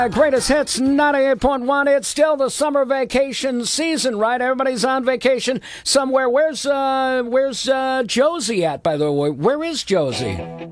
Greatest hits 98.1. It's still the summer vacation season, right? Everybody's on vacation somewhere. Where's Josie at, by the way? Where is Josie?